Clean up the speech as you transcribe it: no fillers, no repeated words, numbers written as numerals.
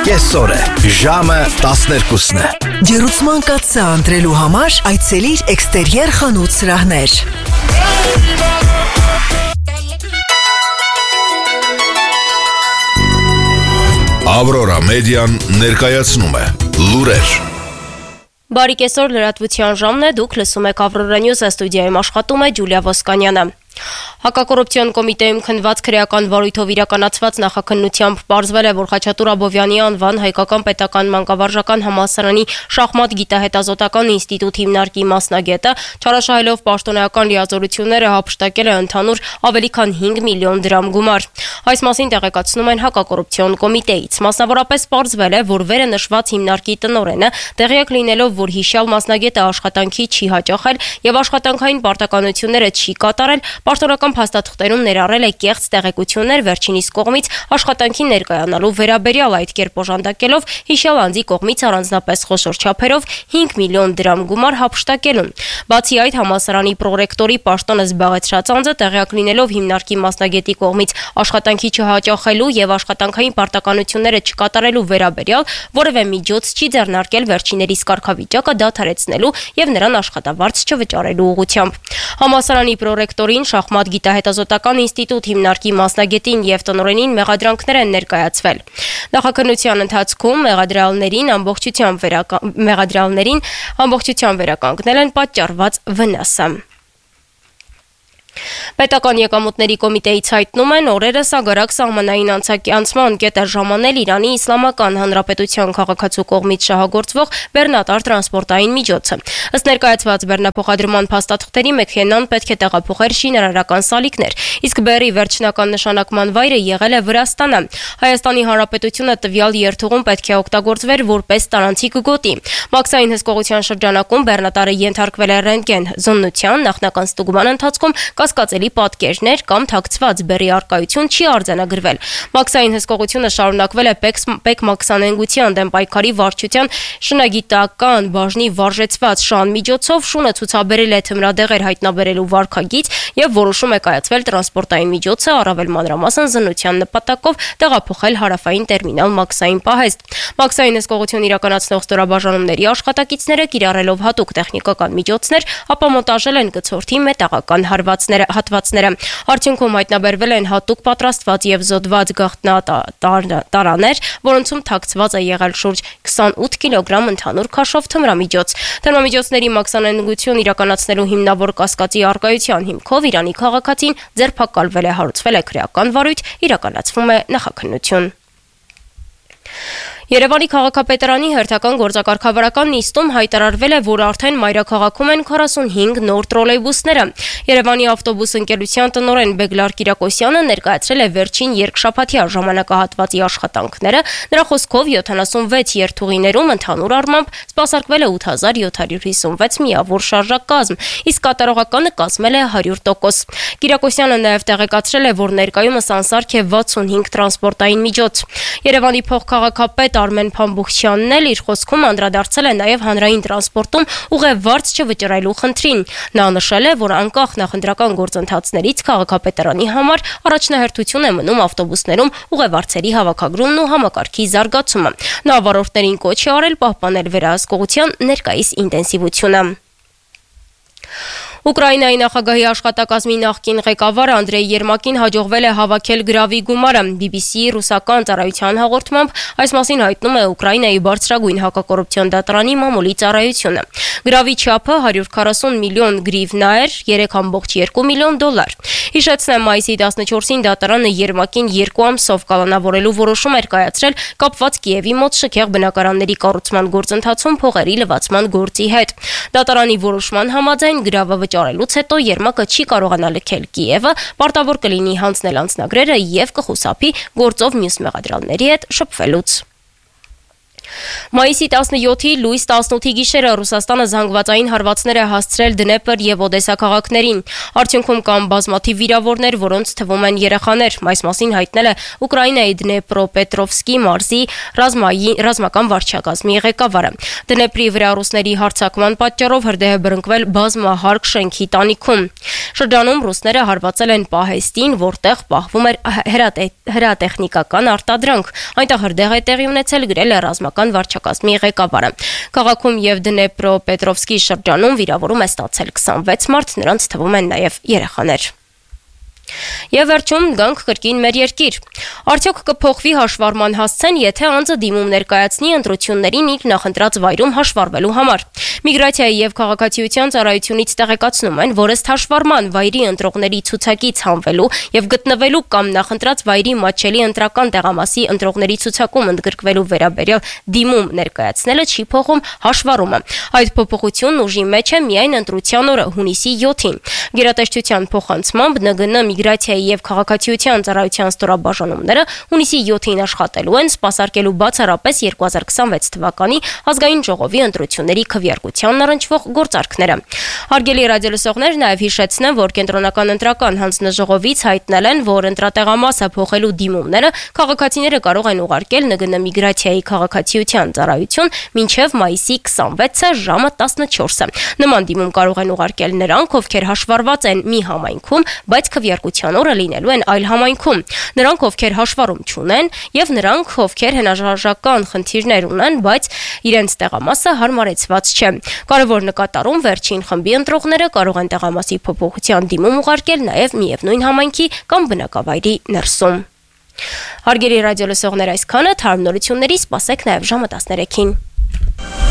կեսօր է, ժամը 12-ն է։ Ջերուցման կաթսա ընտրելու համար այցելիր էքստերիեր խանութ սրահներ։ Ավրորա մեդիան ներկայացնում է լուրեր։ Բարի կեսօր, լրատվության ժամն է, դուք լսում եք Ավրորա Նյուզը, ստուդիայում աշխատում է Ջուլիա Ոսկանյանը։ Հակակոռուպցիոն կոմիտեում քննված քրեական վարույթով իրականացված նախաքննությամբ պարզվել է, որ Խաչատուր Աբովյանի անվան Հայկական պետական մանկավարժական համալսարանի շախմատ գիտահետազոտական ինստիտուտ հիմնարկի մասնագետը չարաշահելով պաշտոնեական լիազորությունները հափշտակել է ընդհանուր ավելի քան 5 միլիոն դրամ գումար։ Այս մասին տեղեկացնում են Հակակոռուպցիոն կոմիտեից։ Մասնավորապես պարզվել է, որ վերը նշված հիմնարկի տնօրենը տեղյակ լինելով, որ հիշյալ մասնագետը աշխատանքի չի հաճախել եւ աշխատանքային պարտականությունները չի կատարել, պաշտոնական փաստաթղթերում ներառել է կեղծ տեղեկություններ վերջինիս կողմից աշխատանքի ներկայանալու վերաբերյալ, այդ կերպ օժանդակելով հիշյալ անձի կողմից առանձնապես խոշոր չափերով 5 միլիոն դրամ գումար հափշտակելուն։ Բացի այդ, համալսարանի պրոռեկտորի պաշտոնը զբաղեցրած անձը տեղյակ լինելով հիմնարկի մասնագետի կողմից աշխատանքի չհաճախելու եւ աշխատանքային պարտականությունները չկատարելու վերաբերյալ որևէ միջոց չի ձեռնարկել վերջիներիս կարգավիճակը դադարեցնելու եւ նրան աշխատավարձ չվճարելու ուղղությամբ։ Համալսարանի պրոռեկտորին, շախմատ գիտահետազոտական ինստիտուտ հիմնարկի մասնագետին եւ տնօրենին մեղադրանքներ են ներկայացվել։ Նախաքննության ընթացքում մեղադրյալներին ամբողջությամբ վերականգնել են պատճառված վնասը։ Պետական եկամուտների կոմիտեից հայտնում են օրերս ագարակ սահմանային անցման կետ է ժամանել Իրանի Իսլամական Հանրապետության քաղաքացու կողմից շահագործվող բեռնատար տրանսպորտային միջոցը։ Ըստ ներկայացված բեռնափոխադրման փաստաթղթերի մեքենան պետք է տեղափոխեր շինարարական սալիկներ, իսկ բեռի վերջնական նշանակման վայրը եղել է Վրաստանը։ Հայաստանի Հանրապետությունը տվյալ երթուղում պետք է օգտագործվեր որպես տարանցիկ գոտի։ Մաքսային հսկողության շրջանակում բեռնատարը ենթարկվել է ռենտգեն զոննության, նախնական ստուգման ընթացքում կասկածելի պատկերներ կամ թաքցված բեռի առկայություն չի արձանագրվել։ Մաքսային հսկողությունը շարունակվել է պեկ մաքսանենգության դեմ պայքարի վարչության շնագիտական բաժնի վարժեցված շան միջոցով, շունը ցուցաբերել է թմրադեղեր հայտնաբերելու վարքագիծ եւ որոշում է կայացվել տրանսպորտային միջոցը առավել մանրամասն զննության նպատակով տեղափոխել հարավային տերմինալ մաքսային պահեստ։ Մաքսային հսկողություն իրականացնող ստորաբաժանումների աշխատակիցները կիրառելով հատուկ տեխնիկական միջոցներ ապամոնտաժել են գծորդի մետաղական հատվածները։ Արդյունքում հայտնաբերվել են հատուկ պատրաստված եւ զոդված գաղտնատարաներ, որոնցում թաքցված է եղել շուրջ 28 կիլոգրամ ընդհանուր քաշով թմրամիջոց։ Թմրամիջոցների մաքսանենգություն իրականացնելու հիմնավոր կասկածի առկայության հիմքով Իրանի քաղաքացին ձերբակալվել է, հարուցվել է քրեական վարույթ, իրականացվում է նախաքննություն։ Երևանի քաղաքապետարանի հերթական գործակարգավարական նիստում հայտարարվել է, որ արդեն մայրաքաղաքում են 45 նոր տրոլեյբուսները։ Երևանի ավտոբուս ընկերության տնօրեն Բեգլար Կիրակոսյանը ներկայացրել է վերջին երկշաբաթյա ժամանակահատվածի աշխատանքները։ Նրա խոսքով 76 երթուղիներում ընդհանուր առմամբ սպասարկվել է 8756 միավոր շարժակազմ, իսկ կատարողականը կազմել է 100%։ Կիրակոսյանը նաև տեղեկացրել է, որ ներկայումս անսարք է 65 տրանսպորտային միջոց։ Երևանի փոխքաղաքապետ Արմեն Փամբուխյանն էլ իր խոսքում անդրադարձել է նաև հանրային տրանսպորտում ուղևորձ չվճարելու խնդրին։ Նա նշել է, որ անկախ նախընտրական գործընթացներից քաղաքապետարանի համար առաջնահերթություն է մնում ավտոբուսներում ուղևորձերի հավաքագրումն ու համակարգի զարգացումը։ Նա վարորդներին կոչ է արել պահպանել վերահսկողության ներկայիս ինտենսիվությունը։ Ուկրաինայի նախագահի աշխատակազմի նախկին ղեկավար Անդրեյ Երմակին հաջողվել է հավաքել գրավի գումարը։ BBC ռուսական ծառայության հաղորդմամբ այս մասին հայտնում է Ուկրաինայի բարձրագույն հակակոռուպցիոն դատարանի մամուլի ծառայությունը։ Գրավի չափը 140 միլիոն գրիվնա էր, 3.2 միլիոն դոլար։ Հիշեցնեմ, մայիսի 14-ին դատարանը Երմակին 2 ամսով կալանավորելու որոշում էր կայացրել կապված Կիևի մոտ շքեղ բնակարանների կառուցման գործընթացում փողերի լվացման գործի հետ։ Դատարանի որոշման համաձայն գրավը վճարելուց հետո Երմակը չի կարողանա լքել Կիևը, պարտավոր կլինի հանձնել անձնագրերը եւ կխուսափի գործով մյուս մեղադրյալների հետ շփվելուց։ Մայիսի 17-ի լույս 18-ի գիշերը Ռուսաստանը զանգվածային հարվածներ է հասցրել Դնեպր եւ Օդեսա քաղաքներին։ Արդյունքում կան բազմաթիվ վիրավորներ, որոնց թվում են երեխաներ։ Այս մասին հայտնել է Ուկրաինայի Դնեպրոպետրովսկի մարզի ռազմական վարչակազմի ղեկավարը։ Դնեպրի վրա ռուսների հարձակման պատճառով հրդեհ է բռնկվել բազմահարկ շենքի տանիքում։ Շրջանում ռուսները հարվածել են պահեստին, որտեղ պահվում էր հրատեխնիկական արտադրանք։ Այնտեղ հրդեհ է տեղի ունեցել, գրել է ռազմական վարչակազմի ղեկավարը։ Քաղաքում եւ Դնեպրոպետրովսկի շրջանում վիրավորում է ստացել 26 մարդ, նրանց թվում են նաեւ երեխաներ։ Եվ վերջում գանք կրկին մեր երկիր։ Արդյոք կփոխվի հաշվառման հասցեն, եթե անձը դիմում ներկայացնի ընտրություններին իր նախընտրած վայրում հաշվառվելու համար։ Միգրացիայի եւ քաղաքացիության ծառայությունից տեղեկացնում են, որ ըստ հաշվառման վայրի ընտրողների ցուցակից հանվելու եւ գտնվելու կամ նախընտրած վայրի մատչելի ընտրական տեղամասի ընտրողների ցուցակում ընդգրկվելու վերաբերյալ դիմում ներկայացնելը չի փոխում հաշվառումը։ Այդ փոփոխությունն ուժի մեջ է միայն ընտրության օրը հունիսի 7-ին։ Գերատեսչության փոխանցմամբ ՆԳՆ Միգրացիայի եւ քաղաքացիության ծառայության ստորաբաժանումները հունիսի 7-ին աշխատելու են, սպասարկելու բացառապես 2026 թվականի ազգային ժողովի ընտրությունների քվեարկությանն առնչվող գործարքները։ Հարգելի ռադիոլսողներ, նաեւ հիշեցնեմ, որ կենտրոնական ընտրական հանձնաժողովից հայտնել են, որ ընտրատեղամասը փոխելու դիմումները քաղաքացիները կարող են ուղարկել ՆԳՆ Միգրացիայի քաղաքացիության ծառայություն մինչեւ մայիսի 26-ը ժամը 14-ը։ Նման դիմում կարող են ուղարկել նրանք, ովքեր հաշվառված են մի համայնքում, բայց քվեարկության օրը լինելու են այլ համայնքում։ Նրանք, ովքեր հաշվառում չունեն, եւ նրանք, ովքեր հնարժական խնդիրներ ունեն, բայց իրենց տեղամասը հարմարեցված չէ։ Կարևոր նկատառում վերջին խմբի ընտրողները կարող են տեղամասի փոփոխության դիմում ուղարկել նաեւ միևնույն համայնքի կամ բնակավայրի ներսում։ Հարգելի ռադիոլսողներ, այսքանը, թարմ նորությունների սպասեք նաեւ ժամը 13-ին։